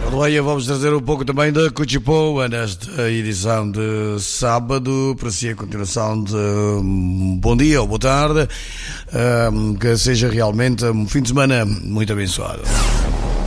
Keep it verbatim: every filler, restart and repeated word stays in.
Leia, vamos trazer um pouco também da Cuchipoa nesta edição de sábado, para si a continuação de um bom dia ou boa tarde, que seja realmente um fim de semana muito abençoado.